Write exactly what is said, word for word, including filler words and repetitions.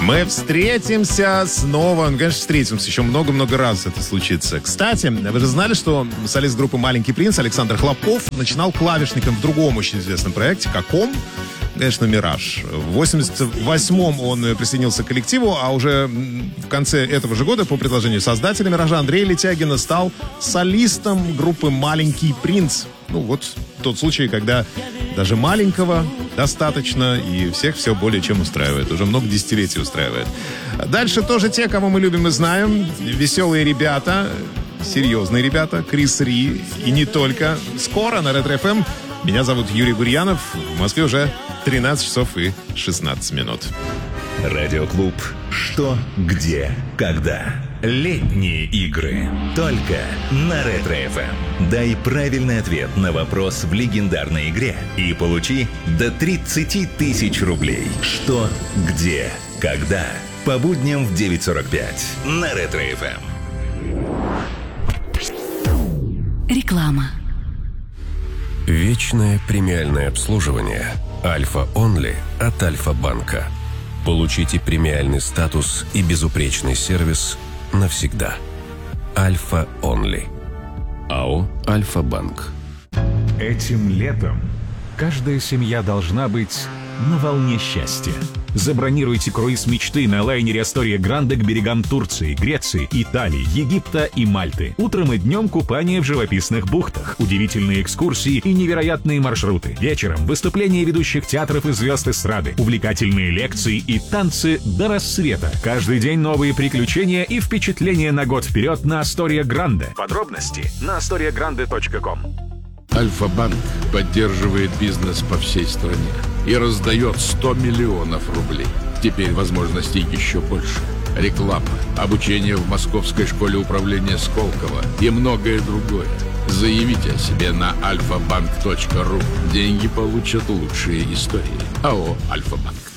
Мы встретимся снова. Ну, конечно, встретимся. Еще много-много раз это случится. Кстати, вы же знали, что солист группы «Маленький принц» Александр Хлопков начинал клавишником в другом очень известном проекте. Каком? Конечно, «Мираж». В восемьдесят восьмом он присоединился к коллективу, а уже в конце этого же года по предложению создателя «Миража» Андрея Летягина стал солистом группы «Маленький принц». Ну, вот тот случай, когда даже маленького достаточно, и всех все более чем устраивает. Уже много десятилетий устраивает. Дальше тоже те, кого мы любим и знаем. Веселые ребята, серьезные ребята, Крис Ри, и не только. Скоро на Ретро эф эм. Меня зовут Юрий Гурьянов. В Москве уже тринадцать часов и шестнадцать минут. Радиоклуб «Что, где, когда». Летние игры. Только на Ретро эф эм. Дай правильный ответ на вопрос в легендарной игре и получи до тридцать тысяч рублей. Что, где, когда. По будням в девять сорок пять на Ретро эф эм. Реклама. Вечное премиальное обслуживание Альфа Онли от Альфа-банка. Получите премиальный статус и безупречный сервис навсегда. Альфа Онли. АО Альфа-банк. Этим летом каждая семья должна быть на волне счастья. Забронируйте круиз мечты на лайнере Астория Гранде к берегам Турции, Греции, Италии, Египта и Мальты. Утром и днем купание в живописных бухтах, удивительные экскурсии и невероятные маршруты. Вечером выступления ведущих театров и звезд эстрады, увлекательные лекции и танцы до рассвета. Каждый день новые приключения и впечатления на год вперед на Астория Гранде. Подробности на астория гранде точка ком. Альфа-банк поддерживает бизнес по всей стране и раздает сто миллионов рублей. Теперь возможностей еще больше. Реклама, обучение в Московской школе управления Сколково и многое другое. Заявите о себе на альфа банк точка ру. Деньги получат лучшие истории. АО «Альфа-банк».